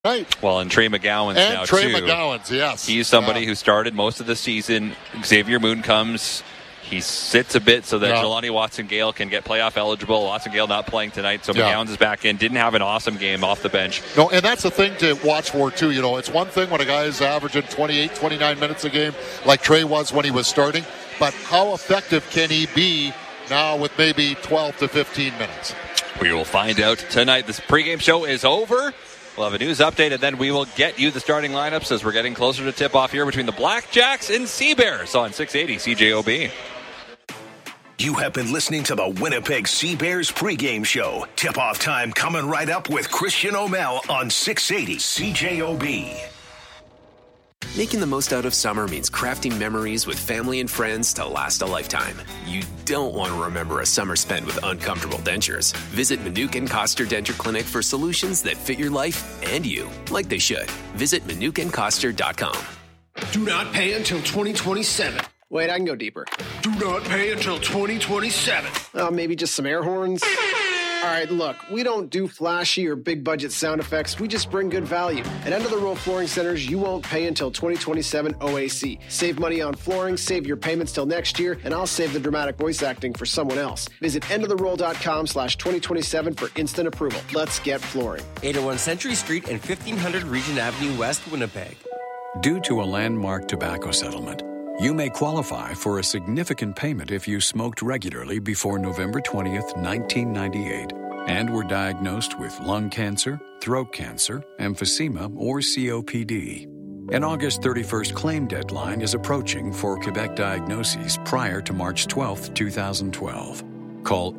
Right. Well, and Trey McGowan's and now, Trey too. McGowan's, yes. He's somebody who started most of the season. Xavier Moon comes. He sits a bit so that Jelani Watson-Gale can get playoff eligible. Watson-Gale not playing tonight, so McGowan's is back in. Didn't have an awesome game off the bench. No, and that's the thing to watch for, too. You know, it's one thing when a guy is averaging 28, 29 minutes a game, like Trey was when he was starting, but how effective can he be now with maybe 12 to 15 minutes? We will find out tonight. This pregame show is over. We'll have a news update, and then we will get you the starting lineups as we're getting closer to tip-off here between the Blackjacks and Sea Bears on 680 CJOB. You have been listening to the Winnipeg Sea Bears pregame show. Tip-off time coming right up with Christian O'Mell on 680 CJOB. Making the most out of summer means crafting memories with family and friends to last a lifetime. You don't want to remember a summer spent with uncomfortable dentures. Visit Manukin Koster Denture Clinic for solutions that fit your life and you, like they should. Visit ManukinKoster.com. Do not pay until 2027. Wait, I can go deeper. Do not pay until 2027. Maybe just some air horns? All right, look, we don't do flashy or big budget sound effects. We just bring good value. At End of the Row Flooring Centers, you won't pay until 2027 OAC. Save money on flooring, save your payments till next year, and I'll save the dramatic voice acting for someone else. Visit endoftheroll.com/2027 for instant approval. Let's get flooring. 801 Century Street and 1500 Regent Avenue West, Winnipeg. Due to a landmark tobacco settlement, you may qualify for a significant payment if you smoked regularly before November 20th, 1998, and were diagnosed with lung cancer, throat cancer, emphysema, or COPD. An August 31st claim deadline is approaching for Quebec diagnoses prior to March 12th, 2012. Call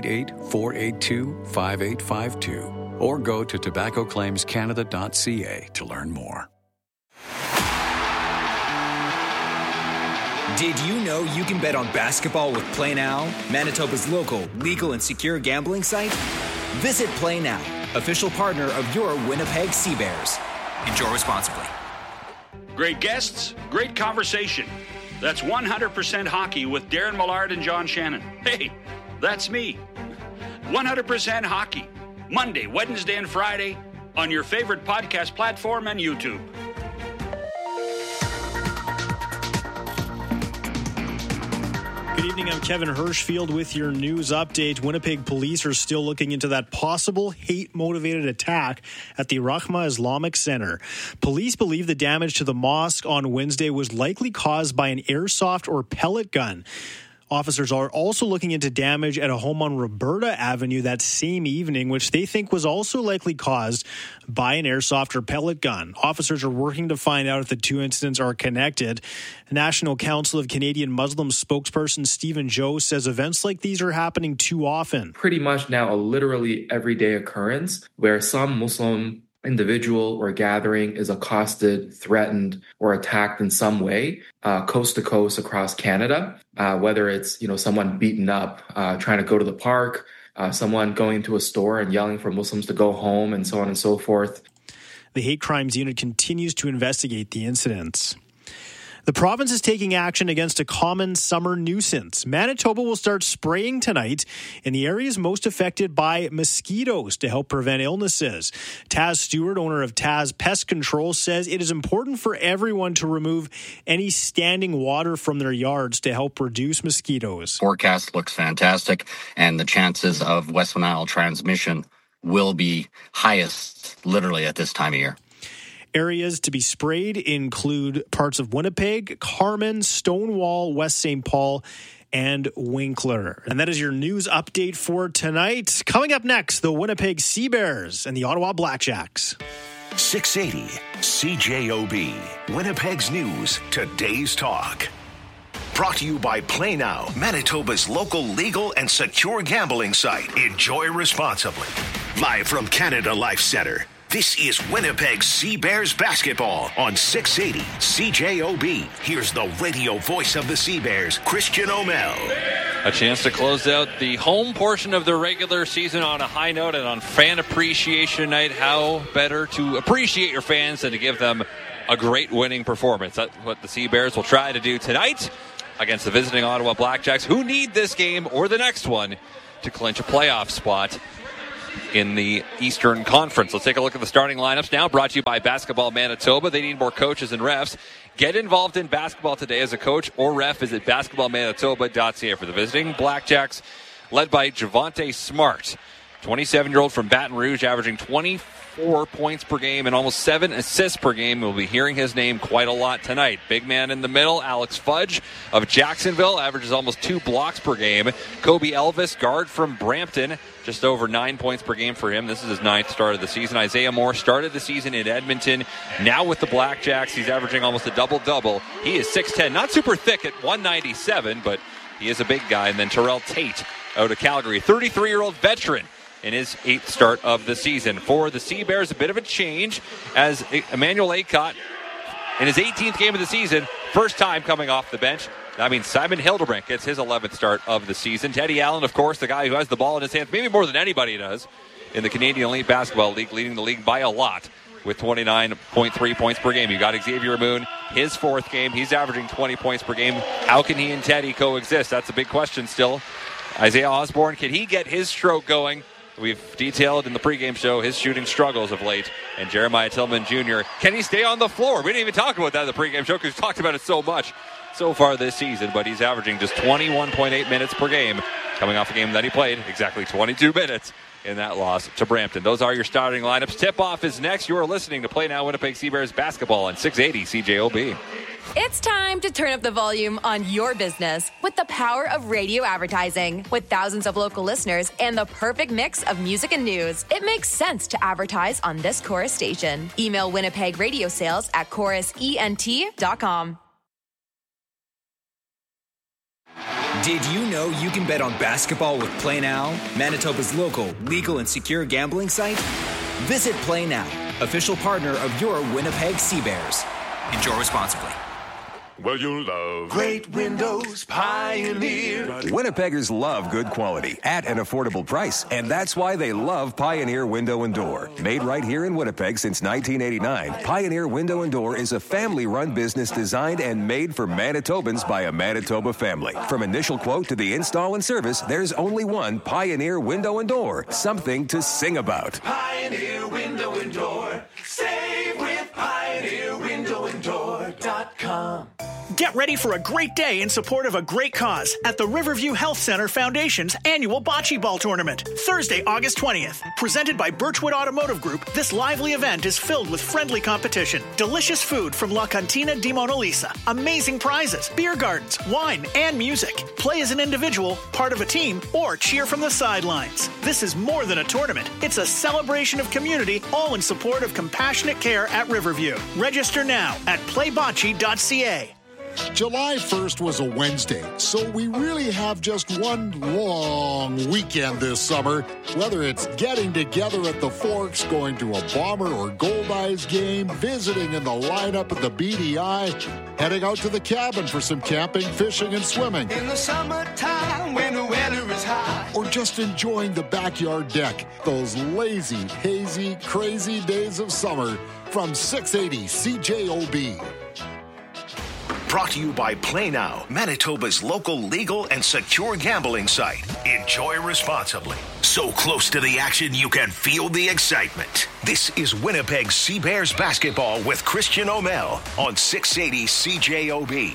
888-482-5852 or go to tobaccoclaimscanada.ca to learn more. Did you know you can bet on basketball with Play Now, Manitoba's local, legal, and secure gambling site? Visit Play Now, official partner of your Winnipeg Sea Bears. Enjoy responsibly. Great guests, great conversation. That's 100% Hockey with Darren Millard and John Shannon. Hey, that's me. 100% Hockey, Monday, Wednesday, and Friday on your favorite podcast platform and YouTube. Good evening, I'm Kevin Hirschfield with your news update. Winnipeg police are still looking into that possible hate-motivated attack at the Rahma Islamic Center. Police believe the damage to the mosque on Wednesday was likely caused by an airsoft or pellet gun. Officers are also looking into damage at a home on Roberta Avenue that same evening, which they think was also likely caused by an airsoft or pellet gun. Officers are working to find out if the two incidents are connected. National Council of Canadian Muslims spokesperson Stephen Joe says events like these are happening too often. Pretty much now a literally everyday occurrence where some Muslim individual or gathering is accosted, threatened, or attacked in some way, coast to coast across Canada, whether it's someone beaten up, trying to go to the park, someone going into a store and yelling for Muslims to go home, and so on and so forth. The Hate Crimes Unit continues to investigate the incidents. The province is taking action against a common summer nuisance. Manitoba will start spraying tonight in the areas most affected by mosquitoes to help prevent illnesses. Taz Stewart, owner of Taz Pest Control, says it is important for everyone to remove any standing water from their yards to help reduce mosquitoes. Forecast looks fantastic, and the chances of West Nile transmission will be highest literally at this time of year. Areas to be sprayed include parts of Winnipeg, Carman, Stonewall, West St. Paul, and Winkler. And that is your news update for tonight. Coming up next, the Winnipeg Sea Bears and the Ottawa Blackjacks. 680 CJOB, Winnipeg's News, Today's Talk. Brought to you by Play Now, Manitoba's local legal and secure gambling site. Enjoy responsibly. Live from Canada Life Centre. This is Winnipeg Sea Bears basketball on 680 CJOB. Here's the radio voice of the Sea Bears, Christian O'Mell. A chance to close out the home portion of the regular season on a high note and on Fan Appreciation Night. How better to appreciate your fans than to give them a great winning performance? That's what the Sea Bears will try to do tonight against the visiting Ottawa Blackjacks, who need this game or the next one to clinch a playoff spot. in the Eastern Conference. Let's take a look at the starting lineups now, brought to you by Basketball Manitoba. They need more coaches and refs. Get involved in basketball today as a coach or ref. Visit basketballmanitoba.ca. For the visiting Blackjacks, led by Javonte Smart, 27-year-old from Baton Rouge, averaging 24 points per game and almost 7 assists per game. We'll be hearing his name quite a lot tonight. Big man in the middle, Alex Fudge of Jacksonville, averages almost 2 blocks per game. Kobe Elvis, guard from Brampton, just over 9 points per game for him. This is his 9th start of the season. Isaiah Moore started the season in Edmonton. Now with the Blackjacks, he's averaging almost a double-double. He is 6'10", not super thick at 197, but he is a big guy. And then Terrell Tate out of Calgary, 33-year-old veteran in his 8th start of the season. For the Sea Bears, a bit of a change as Emmanuel Aycott, in his 18th game of the season, first time coming off the bench. That means Simon Hildebrand gets his 11th start of the season. Teddy Allen, of course, the guy who has the ball in his hands, maybe more than anybody does, in the Canadian Elite Basketball League, leading the league by a lot with 29.3 points per game. You got Xavier Moon, his 4th game. He's averaging 20 points per game. How can he and Teddy coexist? That's a big question still. Isaiah Osborne, can he get his stroke going? We've detailed in the pregame show his shooting struggles of late. And Jeremiah Tillman Jr., can he stay on the floor? We didn't even talk about that in the pregame show because we've talked about it so much so far this season. But he's averaging just 21.8 minutes per game, coming off a game that he played exactly 22 minutes in that loss to Brampton. Those are your starting lineups. Tip-off is next. You are listening to Play Now Winnipeg Sea Bears basketball on 680 CJOB. It's time to turn up the volume on your business with the power of radio advertising. With thousands of local listeners and the perfect mix of music and news, it makes sense to advertise on this Chorus station. Email Winnipeg Radio Sales at chorusent.com. Did you know you can bet on basketball with Play Now, Manitoba's local, legal, and secure gambling site? Visit Play Now, official partner of your Winnipeg Sea Bears. Enjoy responsibly. Well, you love great windows, Pioneer. Winnipeggers love good quality at an affordable price, and that's why they love Pioneer Window and Door. Made right here in Winnipeg since 1989, Pioneer Window and Door is a family-run business designed and made for Manitobans by a Manitoba family. From initial quote to the install and service, there's only one Pioneer Window and Door. Something to sing about. Pioneer Window and Door. Save with PioneerWindowandDoor.com. Get ready for a great day in support of a great cause at the Riverview Health Center Foundation's annual Bocce Ball Tournament, Thursday, August 20th. Presented by Birchwood Automotive Group, this lively event is filled with friendly competition, delicious food from La Cantina di Mona Lisa, amazing prizes, beer gardens, wine, and music. Play as an individual, part of a team, or cheer from the sidelines. This is more than a tournament. It's a celebration of community, all in support of compassionate care at Riverview. Register now at playbocce.ca. July 1st was a Wednesday, so we really have just one long weekend this summer. Whether it's getting together at the Forks, going to a Bomber or Gold Eyes game, visiting in the lineup at the BDI, heading out to the cabin for some camping, fishing, and swimming. In the summertime when the weather is high. Or just enjoying the backyard deck. Those lazy, hazy, crazy days of summer from 680 CJOB. Brought to you by Play Now, Manitoba's local legal and secure gambling site. Enjoy responsibly. So close to the action you can feel the excitement. This is Winnipeg Sea Bears basketball with Christian O'Mell on 680 CJOB.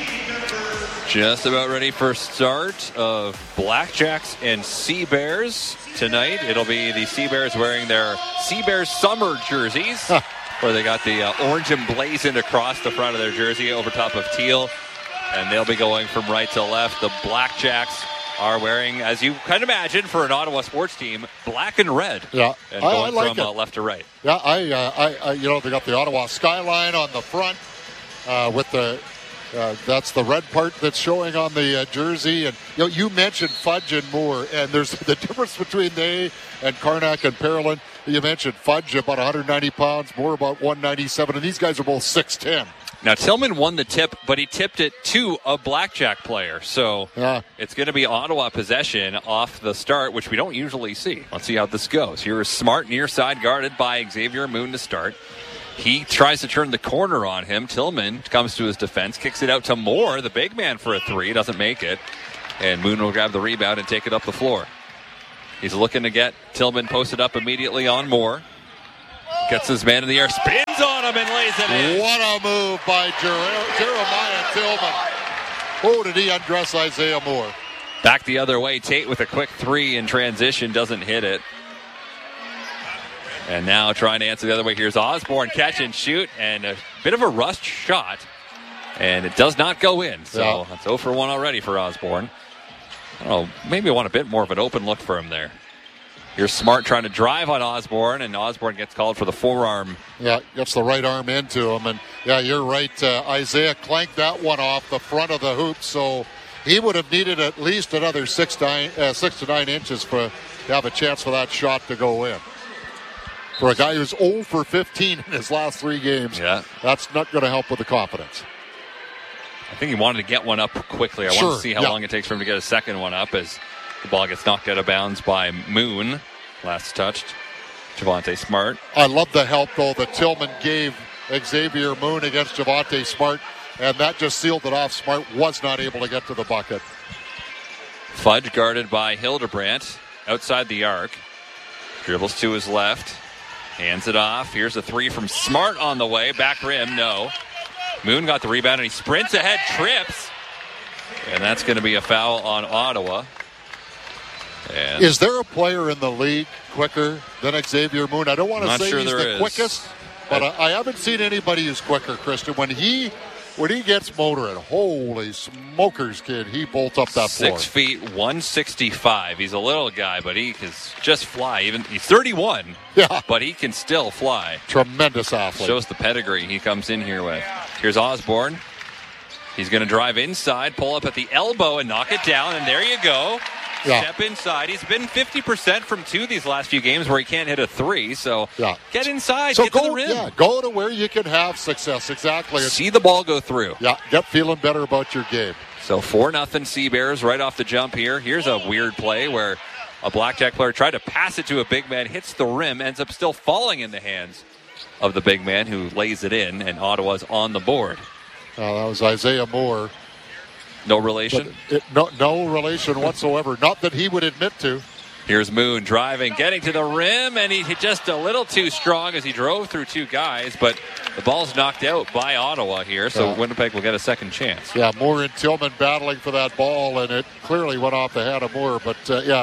Just about ready for start of Blackjacks and Sea Bears tonight. It'll be the Sea Bears wearing their Sea Bears summer jerseys. Where they got the orange emblazoned across the front of their jersey over top of teal. And they'll be going from right to left. The Blackjacks are wearing, as you can imagine, for an Ottawa sports team, black and red. Yeah, and going I like from it. Left to right. Yeah, I they got the Ottawa skyline on the front with the, that's the red part that's showing on the jersey. And you mentioned Fudge and Moore, and there's the difference between they and Karnak and Parolin. You mentioned Fudge about 190 pounds, Moore about 197, and these guys are both 6'10". Now, Tillman won the tip, but he tipped it to a Blackjack player. So It's going to be Ottawa possession off the start, which we don't usually see. Let's see how this goes. Here is Smart near side, guarded by Xavier Moon to start. He tries to turn the corner on him. Tillman comes to his defense, kicks it out to Moore, the big man for a three, doesn't make it. And Moon will grab the rebound and take it up the floor. He's looking to get Tillman posted up immediately on Moore. Gets his man in the air, spins on him, and lays it in. What a move by Jeremiah Tillman. Oh, did he undress Isaiah Moore? Back the other way. Tate with a quick three in transition. Doesn't hit it. And now trying to answer the other way. Here's Osborne. Catch and shoot. And a bit of a rushed shot. And it does not go in. So that's 0 for 1 already for Osborne. I don't know. Maybe I want a bit more of an open look for him there. Here's Smart trying to drive on Osborne, and Osborne gets called for the forearm. Yeah, gets the right arm into him. And, yeah, you're right. Isaiah clanked that one off the front of the hoop, so he would have needed at least another 6 to 9 inches to have a chance for that shot to go in. For a guy who's 0 for 15 in his last 3 games, that's not going to help with the confidence. I think he wanted to get one up quickly. I want to see how long it takes for him to get a second one up as the ball gets knocked out of bounds by Moon. Last touched Javonte Smart. I love the help, though, that Tillman gave Xavier Moon against Javonte Smart, and that just sealed it off. Smart was not able to get to the bucket. Fudge guarded by Hildebrandt outside the arc. Dribbles to his left. Hands it off. Here's a three from Smart on the way. Back rim, no. Moon got the rebound, and he sprints ahead, trips. And that's going to be a foul on Ottawa. And is there a player in the league quicker than Xavier Moon? I don't want to say he's the quickest, but I haven't seen anybody who's quicker, Christian. When he gets motoring, holy smokers, kid, he bolts up that floor. 6 feet, 165. He's a little guy, but he can just fly. He's 31, but he can still fly. Tremendous athlete. Shows the pedigree he comes in here with. Here's Osborne. He's going to drive inside, pull up at the elbow, and knock it down, and there you go. Step inside. He's been 50% from 2 these last few games where he can't hit a 3. So get inside, get to the rim. Yeah, go to where you can have success. Exactly. See the ball go through. Yeah, get feeling better about your game. So 4-0 Sea Bears right off the jump here. Here's a weird play where a Blackjack player tried to pass it to a big man, hits the rim, ends up still falling in the hands of the big man who lays it in, and Ottawa's on the board. That was Isaiah Moore. No relation? No relation whatsoever. Not that he would admit to. Here's Moon driving, getting to the rim, and he hit just a little too strong as he drove through 2 guys, but the ball's knocked out by Ottawa here, so Winnipeg will get a second chance. Yeah, Moore and Tillman battling for that ball, and it clearly went off the head of Moore, but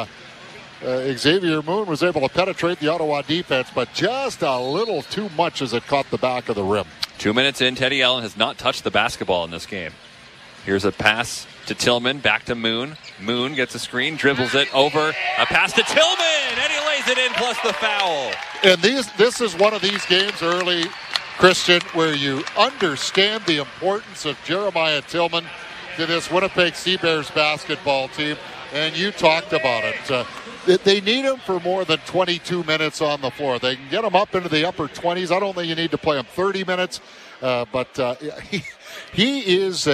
Xavier Moon was able to penetrate the Ottawa defense, but just a little too much as it caught the back of the rim. 2 minutes in, Teddy Allen has not touched the basketball in this game. Here's a pass to Tillman, back to Moon. Moon gets a screen, dribbles it over. A pass to Tillman, and he lays it in, plus the foul. And this is one of these games early, Christian, where you understand the importance of Jeremiah Tillman to this Winnipeg Sea Bears basketball team, and you talked about it. They need him for more than 22 minutes on the floor. They can get him up into the upper 20s. I don't think you need to play him 30 minutes, but he is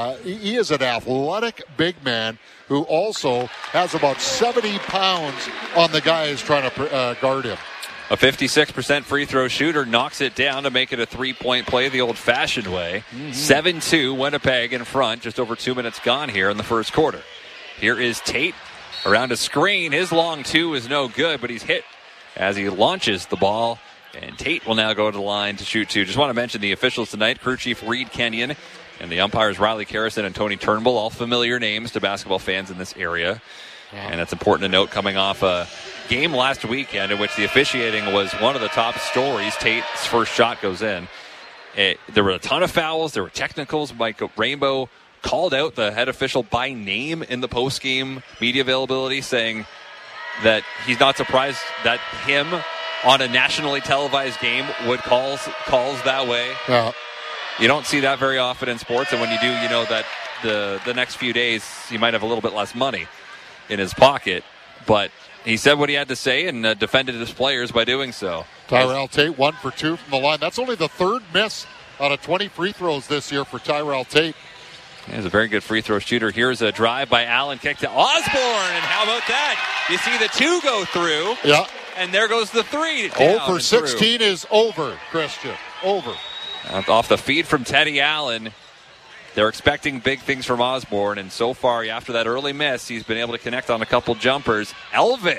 an athletic big man who also has about 70 pounds on the guys trying to guard him. A 56% free throw shooter knocks it down to make it a 3-point play the old-fashioned way. 7-2, Winnipeg in front. Just over 2 minutes gone here in the first quarter. Here is Tate around a screen. His long 2 is no good, but he's hit as he launches the ball. And Tate will now go to the line to shoot 2. Just want to mention the officials tonight, crew chief Reed Kenyon, and the umpires Riley Carrison and Tony Turnbull, all familiar names to basketball fans in this area. And that's important to note coming off a game last weekend in which the officiating was one of the top stories. Tate's first shot goes in. There were a ton of fouls. There were technicals. Mike Rainbow called out the head official by name in the post-game media availability, saying that he's not surprised that him on a nationally televised game would calls that way. You don't see that very often in sports, and when you do, you know that the next few days he might have a little bit less money in his pocket. But he said what he had to say and defended his players by doing so. Tyrell Tate 1 for 2 from the line. That's only the 3rd miss out of 20 free throws this year for Tyrell Tate. He's a very good free throw shooter. Here's a drive by Allen, kick to Osborne, and how about that? You see the 2 go through. Yeah. And there goes the 3. 0 for 16 is over, Christian. Over. Off the feed from Teddy Allen. They're expecting big things from Osborne, and so far, after that early miss, he's been able to connect on a couple jumpers. Elvis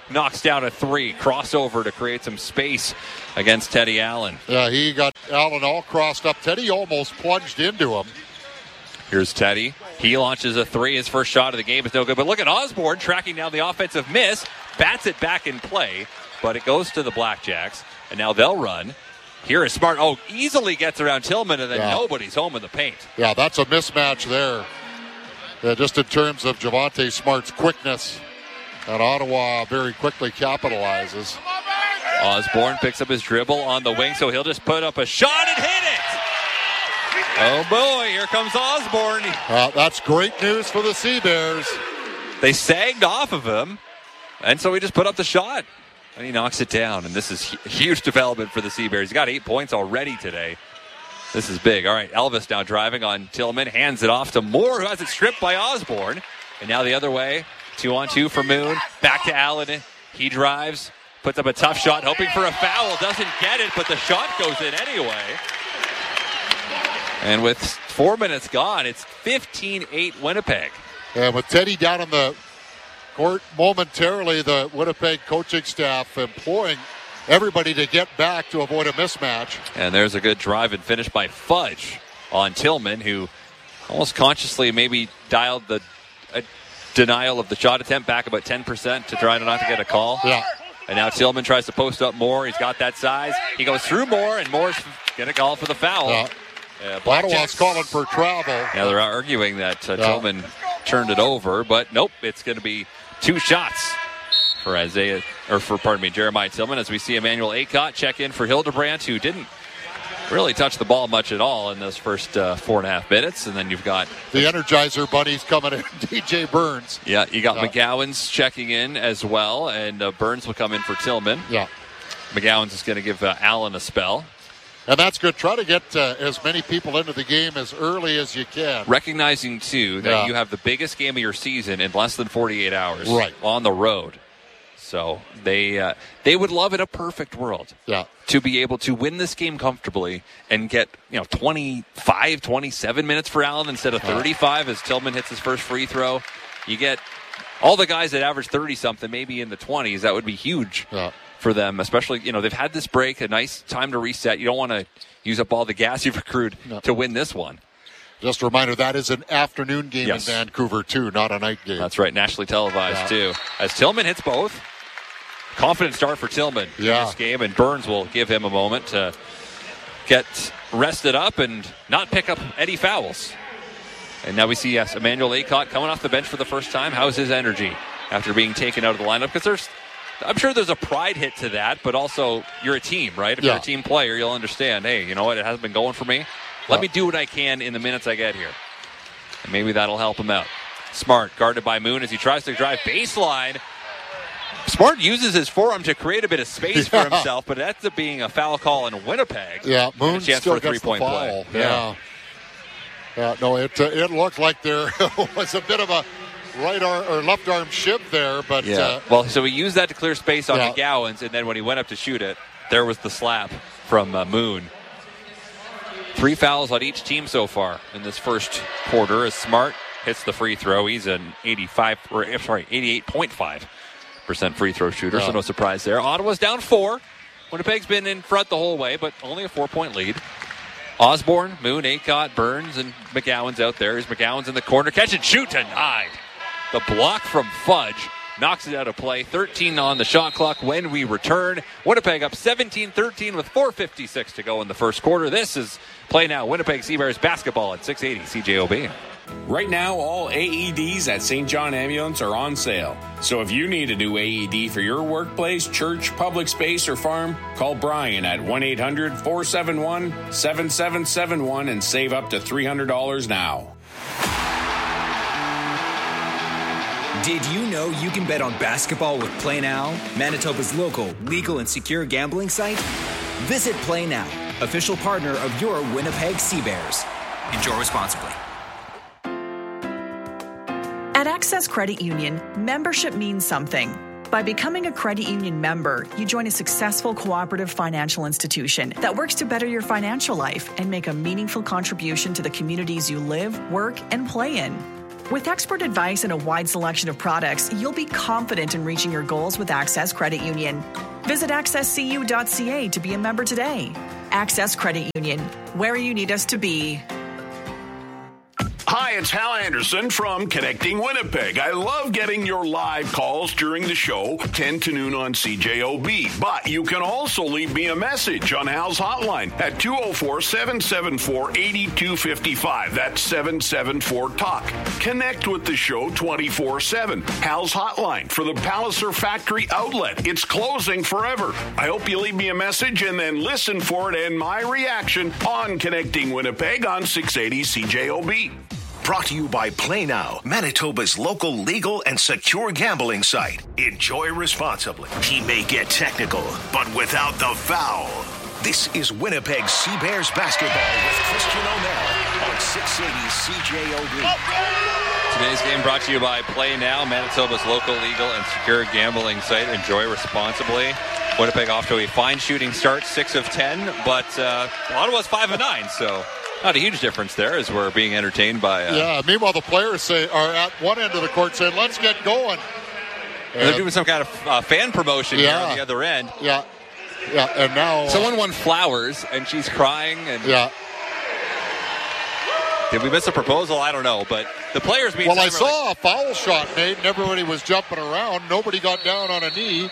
knocks down a three. Crossover to create some space against Teddy Allen. Yeah, he got Allen all crossed up. Teddy almost plunged into him. Here's Teddy. He launches a three. His first shot of the game is no good. But look at Osborne tracking down the offensive miss. Bats it back in play. But it goes to the Blackjacks. And now they'll run. Here is Smart. Oh, easily gets around Tillman, and then nobody's home in the paint. Yeah, that's a mismatch there. Just in terms of Javonte Smart's quickness. And Ottawa very quickly capitalizes. Osborne picks up his dribble on the wing, so he'll just put up a shot and hit it. Oh, boy, here comes Osborne. That's great news for the Sea Bears. They sagged off of him, and so he just put up the shot. And he knocks it down, and this is a huge development for the Sea Bears. He's got 8 points already today. This is big. All right, Elvis now driving on Tillman, hands it off to Moore, who has it stripped by Osborne. And now the other way, 2-on-2 for Moon. Back to Allen. He drives, puts up a tough shot, hoping for a foul. Doesn't get it, but the shot goes in anyway. And with 4 minutes gone, it's 15-8 Winnipeg. And with Teddy down on the court momentarily, the Winnipeg coaching staff employing everybody to get back to avoid a mismatch. And there's a good drive and finish by Fudge on Tillman, who almost consciously maybe dialed the denial of the shot attempt back about 10% to try not to get a call. Yeah. And now Tillman tries to post up Moore. He's got that size. He goes through Moore, and Moore's going to call for the foul. Ottawa's calling for travel. Yeah, they're arguing that Tillman turned it over, but nope, it's going to be 2 shots for Jeremiah Tillman, as we see Emmanuel Aycott check in for Hildebrandt, who didn't really touch the ball much at all in those first 4.5 minutes. And then you've got the Energizer Bunnies coming in, DJ Burns. Yeah, you got McGowan's checking in as well, and Burns will come in for Tillman. Yeah. McGowan's is going to give Allen a spell. And that's good. Try to get as many people into the game as early as you can. Recognizing, too, that you have the biggest game of your season in less than 48 hours on the road. So they would love in a perfect world to be able to win this game comfortably and get 25, 27 minutes for Allen instead of 35 as Tillman hits his first free throw. You get all the guys that average 30-something, maybe in the 20s. That would be huge. For them, especially, they've had this break, a nice time to reset. You don't want to use up all the gas you've accrued to win this one. Just a reminder, that is an afternoon game in Vancouver, too, not a night game. That's right, nationally televised, too. As Tillman hits both. Confident start for Tillman in this game, and Burns will give him a moment to get rested up and not pick up any fouls. And now we see, Emmanuel Aycott coming off the bench for the first time. How's his energy after being taken out of the lineup? Because I'm sure there's a pride hit to that, but also you're a team, right? If you're a team player, you'll understand, hey, you know what? It hasn't been going for me. Let me do what I can in the minutes I get here. And maybe that'll help him out. Smart, guarded by Moon as he tries to drive baseline. Smart uses his forearm to create a bit of space for himself, but it ends up being a foul call in Winnipeg. Yeah, Moon and a chance still for a gets three-point the foul. play. No, it looked like there was a bit of a right arm or left arm shift there, but so he used that to clear space on McGowan's, and then when he went up to shoot it, there was the slap from Moon. 3 fouls on each team so far in this first quarter. As Smart hits the free throw, he's an 88.5% free throw shooter, so no surprise there. Ottawa's down 4. Winnipeg's been in front the whole way, but only a 4-point lead. Osborne, Moon, Aycott, Burns, and McGowan's out there. Here's McGowan's in the corner. Catch and shoot denied. The block from Fudge knocks it out of play. 13 on the shot clock when we return. Winnipeg up 17-13 with 4:56 to go in the first quarter. This is Play Now Winnipeg Sea Bears basketball at 680 CJOB. Right now, all AEDs at St. John Ambulance are on sale. So if you need a new AED for your workplace, church, public space, or farm, call Brian at 1-800-471-7771 and save up to $300 now. Did you know you can bet on basketball with Play Now, Manitoba's local, legal, and secure gambling site? Visit Play Now, official partner of your Winnipeg Sea Bears. Enjoy responsibly. At Access Credit Union, membership means something. By becoming a credit union member, you join a successful cooperative financial institution that works to better your financial life and make a meaningful contribution to the communities you live, work, and play in. With expert advice and a wide selection of products, you'll be confident in reaching your goals with Access Credit Union. Visit accesscu.ca to be a member today. Access Credit Union, where you need us to be. Hi, it's Hal Anderson from Connecting Winnipeg. I love getting your live calls during the show, 10 to noon on CJOB. But you can also leave me a message on Hal's hotline at 204-774-8255. That's 774-TALK. Connect with the show 24/7. Hal's hotline for the Palliser Factory Outlet. It's closing forever. I hope you leave me a message and then listen for it and my reaction on Connecting Winnipeg on 680 CJOB. Brought to you by Play Now, Manitoba's local legal and secure gambling site. Enjoy responsibly. He may get technical, but without the foul. This is Winnipeg Sea Bears basketball with Christian O'Mell on 680 CJOB. Today's game brought to you by Play Now, Manitoba's local legal and secure gambling site. Enjoy responsibly. Winnipeg off to a fine shooting start, 6 of 10, but Ottawa's 5 of 9, so not a huge difference there as we're being entertained by... meanwhile, the players are at one end of the court saying, let's get going. And they're doing some kind of fan promotion here on the other end. Yeah, and now... Someone won flowers, and she's crying. And did we miss a proposal? I don't know, but the players... Well, I saw a foul shot made, and everybody was jumping around. Nobody got down on a knee.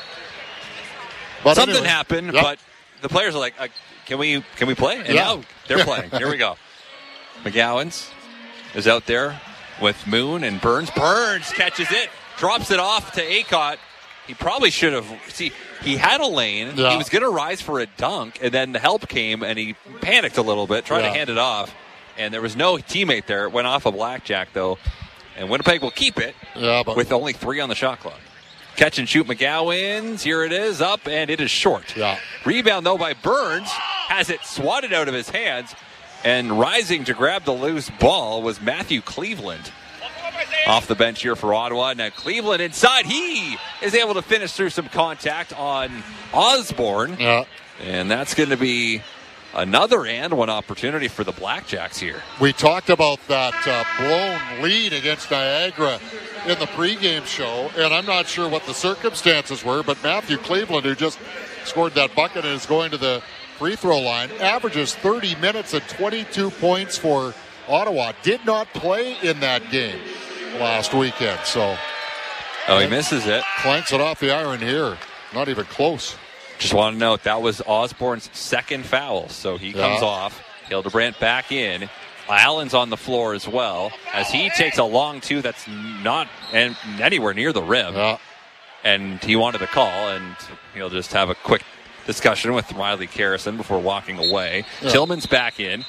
But something happened, but the players are like... Can we play? And now they're playing. Here we go. McGowan's is out there with Moon and Burns. Burns catches it, drops it off to Acott. He probably should have. See, he had a lane. Yeah. He was going to rise for a dunk, and then the help came, and he panicked a little bit, tried to hand it off, and there was no teammate there. It went off a blackjack, though, and Winnipeg will keep it with only 3 on the shot clock. Catch and shoot McGowan's. Here it is, up, and it is short. Rebound, though, by Burns. Has it swatted out of his hands. And rising to grab the loose ball was Matthew Cleveland. Off the bench here for Ottawa. Now Cleveland inside. He is able to finish through some contact on Osborne. And that's going to be another and one opportunity for the Blackjacks here. We talked about that blown lead against Niagara in the pregame show, and I'm not sure what the circumstances were, but Matthew Cleveland, who just scored that bucket and is going to the free throw line, averages 30 minutes and 22 points for Ottawa. Did not play in that game last weekend, so... he misses it. Clanks it off the iron here. Not even close. Just want to note, that was Osborne's second foul, so he comes off. Hildebrandt back in. Allen's on the floor as well, as he takes a long two that's not anywhere near the rim. And he wanted a call, and he'll just have a quick discussion with Riley Carrison before walking away. Tillman's back in.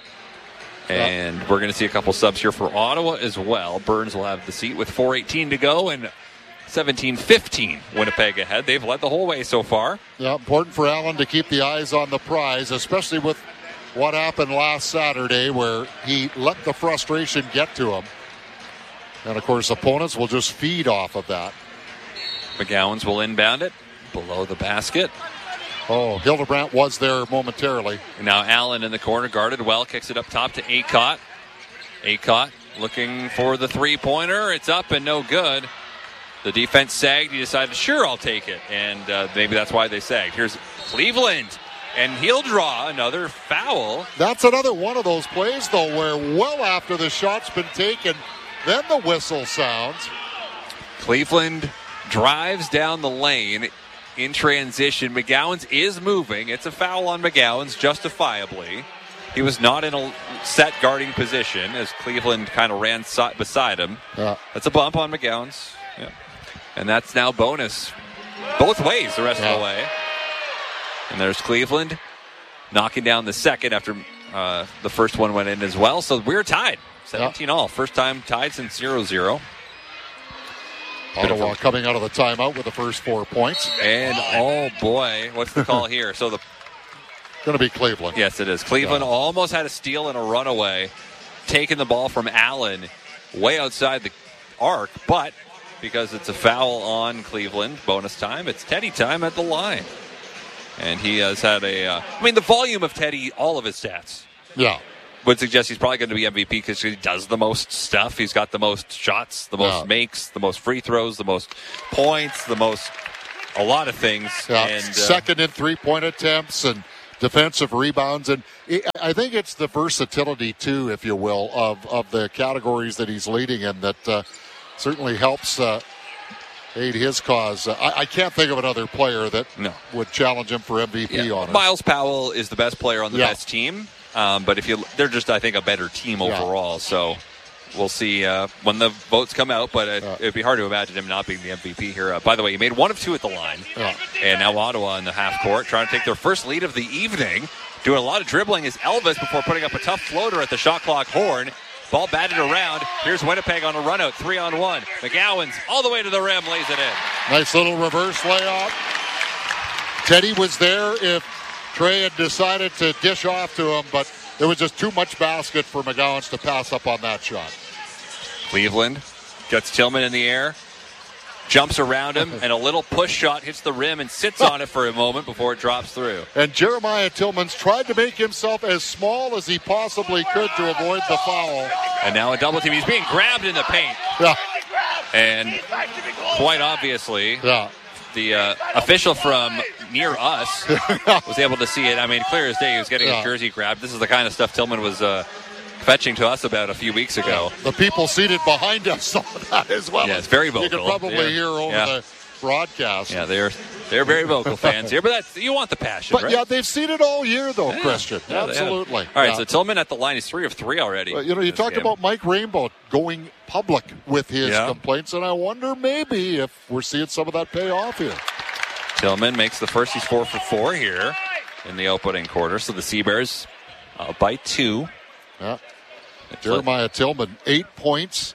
And we're going to see a couple subs here for Ottawa as well. Burns will have the seat with 4:18 to go, and 17-15 Winnipeg ahead. They've led the whole way so far. Important for Allen to keep the eyes on the prize, especially with what happened last Saturday where he let the frustration get to him. And, of course, opponents will just feed off of that. McGowan's will inbound it below the basket. Hildebrandt was there momentarily. And now Allen in the corner, guarded well, kicks it up top to Acott. Acott looking for the three-pointer. It's up and no good. The defense sagged. He decided, sure, I'll take it. And maybe that's why they sagged. Here's Cleveland. And he'll draw another foul. That's another one of those plays, though, where well after the shot's been taken, then the whistle sounds. Cleveland drives down the lane in transition. McGowan's is moving. It's a foul on McGowan's, justifiably. He was not in a set guarding position as Cleveland kind of ran beside him. That's a bump on McGowan's. And that's now bonus both ways the rest of the way. And there's Cleveland knocking down the second after the first one went in as well. So we're tied. 17-all. First time tied since 0-0. Ottawa coming out of the timeout with the first 4 points. And, oh, boy, what's the call here? So going to be Cleveland. Yes, it is. Cleveland almost had a steal and a runaway, taking the ball from Allen way outside the arc, but because it's a foul on Cleveland, bonus time, it's Teddy time at the line. And he has had the volume of Teddy, all of his stats. would suggest he's probably going to be MVP because he does the most stuff. He's got the most shots, the most makes, the most free throws, the most points, a lot of things. Yeah. And, second in three-point attempts and defensive rebounds. And I think it's the versatility, too, if you will, of the categories that he's leading in that certainly helps aid his cause. I can't think of another player that would challenge him for MVP on it. Miles Powell is the best player on the best team. But they're just, I think, a better team overall. So we'll see when the votes come out. But it'd be hard to imagine him not being the MVP here. By the way, he made 1 of 2 at the line. Yeah. And now Ottawa in the half court trying to take their first lead of the evening. Doing a lot of dribbling is Elvis before putting up a tough floater at the shot clock horn. Ball batted around. Here's Winnipeg on a run out, 3-on-1. McGowan's all the way to the rim, lays it in. Nice little reverse layup. Teddy was there if Trey had decided to dish off to him, but there was just too much basket for McGowan's to pass up on that shot. Cleveland gets Tillman in the air, jumps around him, and a little push shot hits the rim and sits on it for a moment before it drops through. And Jeremiah Tillman's tried to make himself as small as he possibly could to avoid the foul. And now a double team. He's being grabbed in the paint. Yeah. And quite obviously, the official from near us was able to see it. I mean, clear as day, he was getting his jersey grabbed. This is the kind of stuff Tillman was fetching to us about a few weeks ago. The people seated behind us saw that as well. Yeah, it's very vocal. You can probably hear over the broadcast. Yeah, they're very vocal fans here, but you want the passion, but right? yeah, they've seen it all year, though, Christian. Yeah, absolutely. All right, so Tillman at the line is 3 of 3 already. You talked about Mike Rainbow going public with his complaints, and I wonder maybe if we're seeing some of that pay off here. Tillman makes the first. He's 4 for 4 here in the opening quarter. So the Seabears by 2. Yeah. Jeremiah Tillman, 8 points.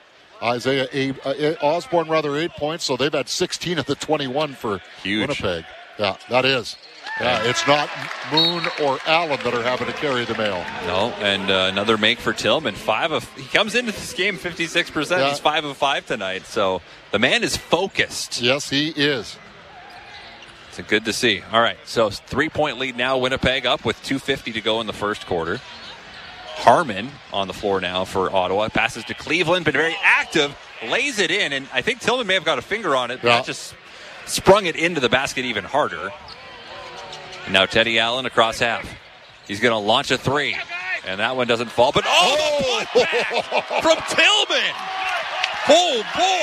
Osborne, 8 points. So they've had 16 of the 21 for Winnipeg. Yeah, that is. Yeah, it's not Moon or Allen that are having to carry the mail. No, and another make for Tillman. He comes into this game 56%. Yeah. He's 5 of 5 tonight. So the man is focused. Yes, he is. It's good to see. All right, so 3-point lead now. Winnipeg up with 2:50 to go in the first quarter. Harmon on the floor now for Ottawa. Passes to Cleveland, been very active, lays it in, and I think Tillman may have got a finger on it, but that just sprung it into the basket even harder. And now Teddy Allen across half. He's going to launch a 3, and that one doesn't fall, but the putback from Tillman! Oh,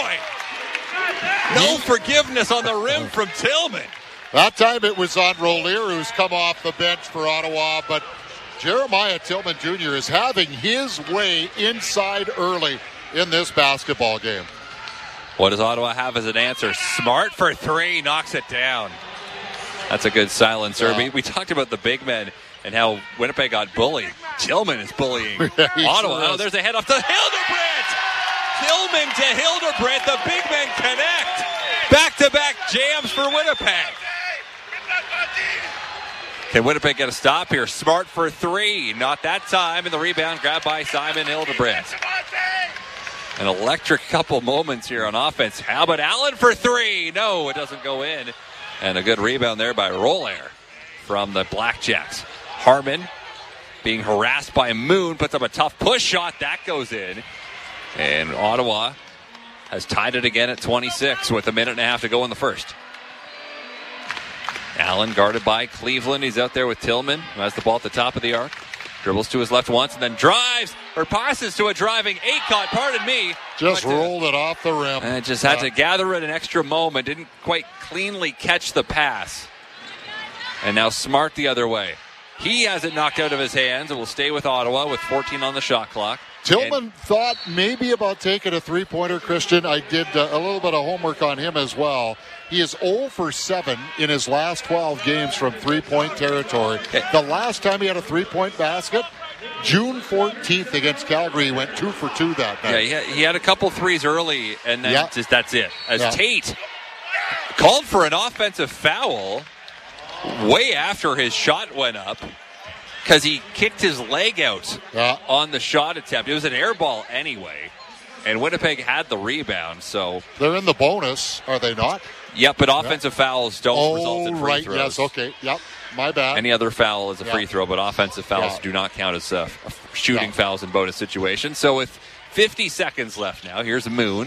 boy! No forgiveness on the rim from Tillman. That time it was on Rollier, who's come off the bench for Ottawa, but Jeremiah Tillman Jr. is having his way inside early in this basketball game. What does Ottawa have as an answer? Smart for 3, knocks it down. That's a good silencer. Yeah. We talked about the big men and how Winnipeg got bullied. Tillman is bullying Ottawa. Sure there's a head off to Hildebrandt. Tillman to Hildebrandt. The big men connect. Back-to-back jams for Winnipeg. Can Winnipeg get a stop here? Smart for 3. Not that time. And the rebound grabbed by Simon Hildebrandt. An electric couple moments here on offense. How about Allen for 3? No, it doesn't go in. And a good rebound there by Rollier from the Blackjacks. Harmon being harassed by Moon. Puts up a tough push shot. That goes in. And Ottawa has tied it again at 26 with 1.5 minutes to go in the first. Allen guarded by Cleveland. He's out there with Tillman, who has the ball at the top of the arc. Dribbles to his left once and then passes to a driving Aycott. Just rolled it off the rim. And just had to gather it an extra moment. Didn't quite cleanly catch the pass. And now Smart the other way. He has it knocked out of his hands and will stay with Ottawa with 14 on the shot clock. Tillman thought maybe about taking a 3-pointer, Christian. I did a little bit of homework on him as well. He is 0 for 7 in his last 12 games from 3-point territory. The last time he had a 3-point basket, June 14th against Calgary, he went 2 for 2 that night. Yeah, he had a couple threes early, and then that's it. Tate called for an offensive foul way after his shot went up, because he kicked his leg out on the shot attempt. It was an air ball anyway, and Winnipeg had the rebound. So they're in the bonus, are they not? Yep, but offensive fouls don't result in free throws. Yes, okay, yep. my bad. Any other foul is a free throw, but offensive fouls do not count as shooting fouls in bonus situations. So with 50 seconds left now, here's Moon.